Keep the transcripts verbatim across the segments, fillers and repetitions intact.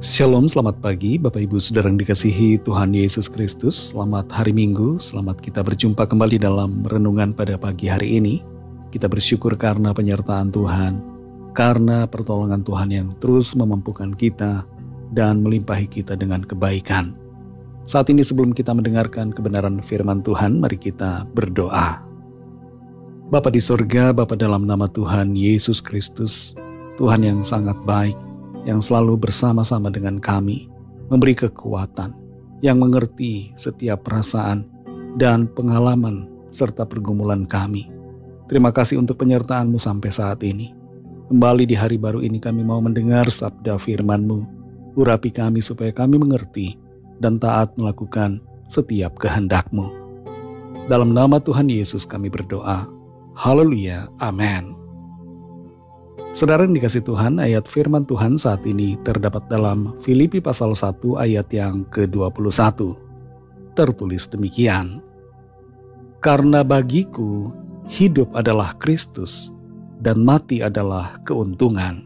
Shalom, selamat pagi Bapak Ibu Saudara yang dikasihi Tuhan Yesus Kristus. Selamat hari Minggu, selamat kita berjumpa kembali dalam renungan pada pagi hari ini. Kita bersyukur karena penyertaan Tuhan, karena pertolongan Tuhan yang terus memampukan kita dan melimpahi kita dengan kebaikan. Saat ini sebelum kita mendengarkan kebenaran firman Tuhan, mari kita berdoa. Bapa di sorga, Bapa dalam nama Tuhan Yesus Kristus, Tuhan yang sangat baik, yang selalu bersama-sama dengan kami, memberi kekuatan, yang mengerti setiap perasaan dan pengalaman serta pergumulan kami. Terima kasih untuk penyertaan-Mu sampai saat ini. Kembali di hari baru ini kami mau mendengar sabda firman-Mu. Urapi kami supaya kami mengerti dan taat melakukan setiap kehendak-Mu. Dalam nama Tuhan Yesus kami berdoa. Haleluya, amin. Saudara yang dikasih Tuhan, ayat firman Tuhan saat ini terdapat dalam Filipi pasal satu ayat yang ke dua puluh satu. Tertulis demikian. Karena bagiku hidup adalah Kristus dan mati adalah keuntungan.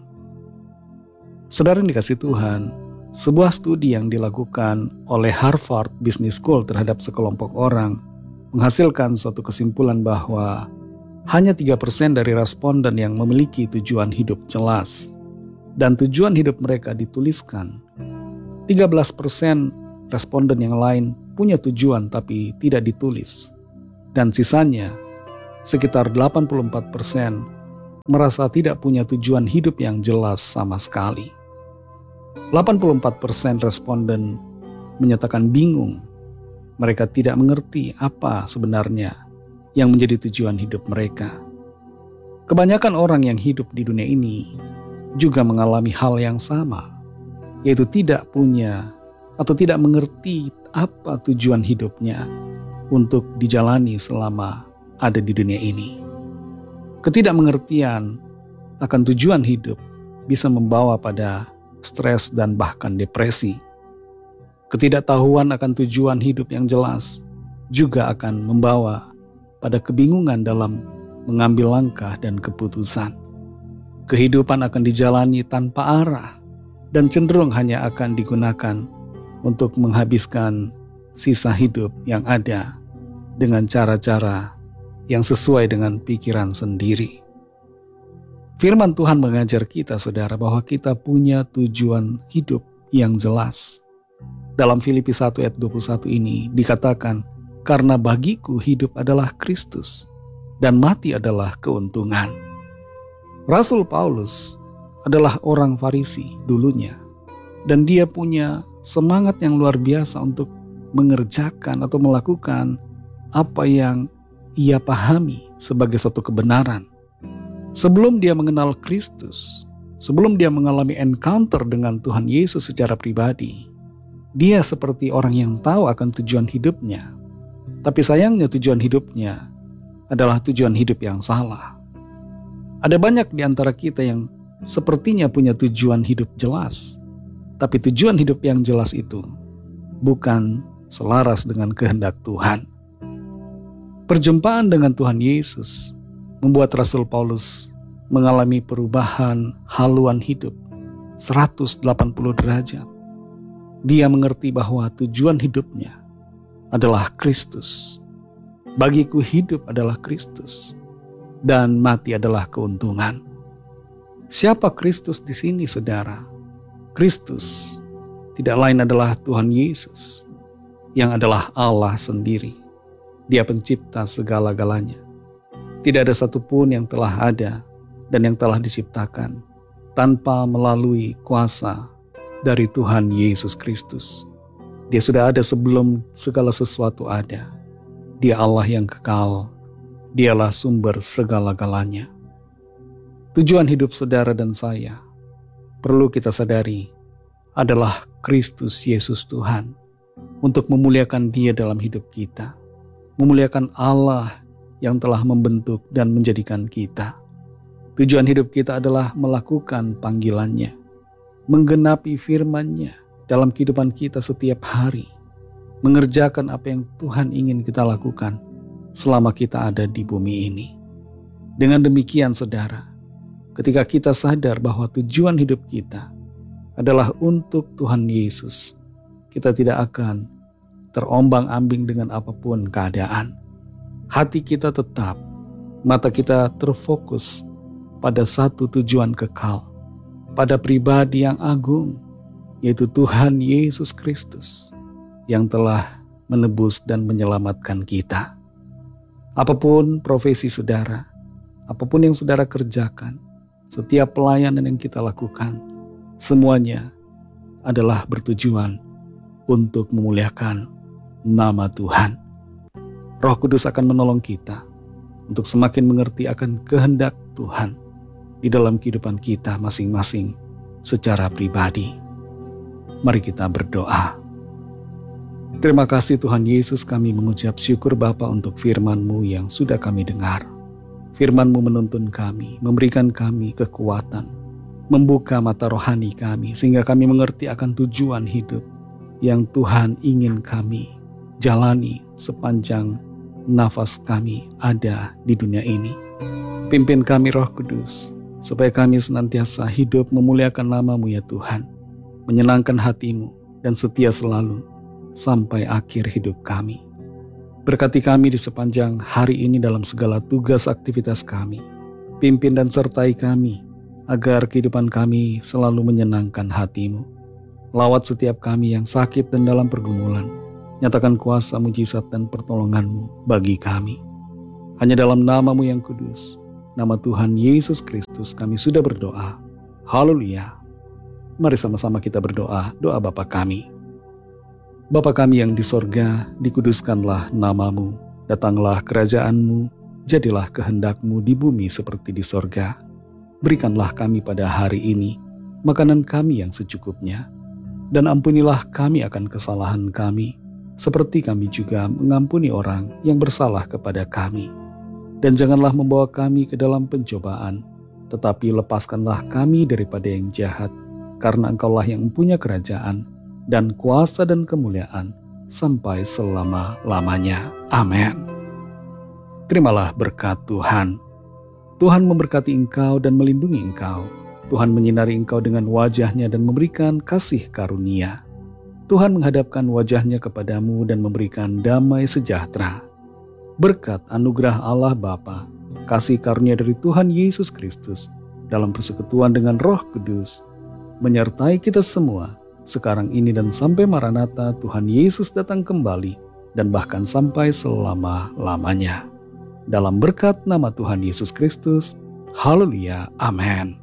Saudara yang dikasih Tuhan, sebuah studi yang dilakukan oleh Harvard Business School terhadap sekelompok orang menghasilkan suatu kesimpulan bahwa hanya tiga persen dari responden yang memiliki tujuan hidup jelas, dan tujuan hidup mereka dituliskan. tiga belas persen responden yang lain punya tujuan tapi tidak ditulis, dan sisanya, sekitar delapan puluh empat persen, merasa tidak punya tujuan hidup yang jelas sama sekali. delapan puluh empat persen responden menyatakan bingung, mereka tidak mengerti apa sebenarnya yang menjadi tujuan hidup mereka. Kebanyakan orang yang hidup di dunia ini juga mengalami hal yang sama, yaitu tidak punya atau tidak mengerti apa tujuan hidupnya untuk dijalani selama ada di dunia ini. Ketidakmengertian akan tujuan hidup bisa membawa pada stres dan bahkan depresi. Ketidaktahuan akan tujuan hidup yang jelas juga akan membawa pada kebingungan dalam mengambil langkah dan keputusan. Kehidupan akan dijalani tanpa arah dan cenderung hanya akan digunakan untuk menghabiskan sisa hidup yang ada dengan cara-cara yang sesuai dengan pikiran sendiri. Firman Tuhan mengajar kita, saudara, bahwa kita punya tujuan hidup yang jelas. Dalam Filipi satu ayat dua puluh satu ini dikatakan, karena bagiku hidup adalah Kristus dan mati adalah keuntungan. Rasul Paulus adalah orang Farisi dulunya, dan dia punya semangat yang luar biasa untuk mengerjakan atau melakukan apa yang ia pahami sebagai suatu kebenaran. Sebelum dia mengenal Kristus, sebelum dia mengalami encounter dengan Tuhan Yesus secara pribadi, dia seperti orang yang tahu akan tujuan hidupnya. Tapi sayangnya tujuan hidupnya adalah tujuan hidup yang salah. Ada banyak di antara kita yang sepertinya punya tujuan hidup jelas, tapi tujuan hidup yang jelas itu bukan selaras dengan kehendak Tuhan. Perjumpaan dengan Tuhan Yesus membuat Rasul Paulus mengalami perubahan haluan hidup seratus delapan puluh derajat. Dia mengerti bahwa tujuan hidupnya adalah Kristus. Bagiku hidup adalah Kristus dan mati adalah keuntungan. Siapa Kristus di sini, saudara? Kristus tidak lain adalah Tuhan Yesus, yang adalah Allah sendiri. Dia pencipta segala-galanya. Tidak ada satupun yang telah ada dan yang telah diciptakan tanpa melalui kuasa dari Tuhan Yesus Kristus. Dia sudah ada sebelum segala sesuatu ada. Dia Allah yang kekal. Dialah sumber segala-galanya. Tujuan hidup saudara dan saya, perlu kita sadari, adalah Kristus Yesus Tuhan. Untuk memuliakan Dia dalam hidup kita. Memuliakan Allah yang telah membentuk dan menjadikan kita. Tujuan hidup kita adalah melakukan panggilannya. Menggenapi firman-Nya dalam kehidupan kita setiap hari, mengerjakan apa yang Tuhan ingin kita lakukan selama kita ada di bumi ini. Dengan demikian, saudara, ketika kita sadar bahwa tujuan hidup kita adalah untuk Tuhan Yesus. Kita tidak akan terombang-ambing dengan apapun keadaan. Hati kita tetap, mata kita terfokus pada satu tujuan kekal, pada pribadi yang agung, yaitu Tuhan Yesus Kristus yang telah menebus dan menyelamatkan kita. Apapun profesi saudara, apapun yang saudara kerjakan, setiap pelayanan yang kita lakukan, semuanya adalah bertujuan untuk memuliakan nama Tuhan. Roh Kudus akan menolong kita untuk semakin mengerti akan kehendak Tuhan di dalam kehidupan kita masing-masing secara pribadi. Mari kita berdoa. Terima kasih Tuhan Yesus, kami mengucap syukur Bapa untuk firman-Mu yang sudah kami dengar. Firman-Mu menuntun kami, memberikan kami kekuatan, membuka mata rohani kami, sehingga kami mengerti akan tujuan hidup yang Tuhan ingin kami jalani sepanjang nafas kami ada di dunia ini. Pimpin kami Roh Kudus, supaya kami senantiasa hidup memuliakan nama-Mu ya Tuhan, menyenangkan hati-Mu dan setia selalu sampai akhir hidup kami. Berkati kami di sepanjang hari ini dalam segala tugas aktivitas kami. Pimpin dan sertai kami, agar kehidupan kami selalu menyenangkan hati-Mu. Lawat setiap kami yang sakit dan dalam pergumulan. Nyatakan kuasa, mujizat dan pertolongan-Mu bagi kami. Hanya dalam nama-Mu yang kudus, nama Tuhan Yesus Kristus, kami sudah berdoa. Haleluya. Mari sama-sama kita berdoa, doa Bapa kami. Bapa kami yang di sorga, dikuduskanlah nama-Mu, datanglah kerajaan-Mu, jadilah kehendak-Mu di bumi seperti di sorga. Berikanlah kami pada hari ini makanan kami yang secukupnya, dan ampunilah kami akan kesalahan kami, seperti kami juga mengampuni orang yang bersalah kepada kami. Dan janganlah membawa kami ke dalam pencobaan, tetapi lepaskanlah kami daripada yang jahat, karena Engkaulah yang mempunyai kerajaan, dan kuasa dan kemuliaan, sampai selama-lamanya. Amin. Terimalah berkat Tuhan. Tuhan memberkati engkau dan melindungi engkau. Tuhan menyinari engkau dengan wajah-Nya dan memberikan kasih karunia. Tuhan menghadapkan wajah-Nya kepadamu dan memberikan damai sejahtera. Berkat anugerah Allah Bapa, kasih karunia dari Tuhan Yesus Kristus, dalam persekutuan dengan Roh Kudus, menyertai kita semua, sekarang ini dan sampai Maranatha Tuhan Yesus datang kembali, dan bahkan sampai selama-lamanya. Dalam berkat nama Tuhan Yesus Kristus, haleluya, amin.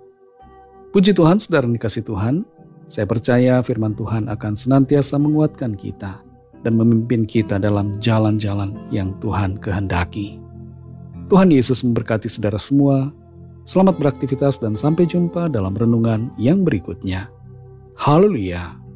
Puji Tuhan, saudara dikasih Tuhan, saya percaya firman Tuhan akan senantiasa menguatkan kita dan memimpin kita dalam jalan-jalan yang Tuhan kehendaki. Tuhan Yesus memberkati saudara semua. Selamat beraktivitas dan sampai jumpa dalam renungan yang berikutnya. Haleluya.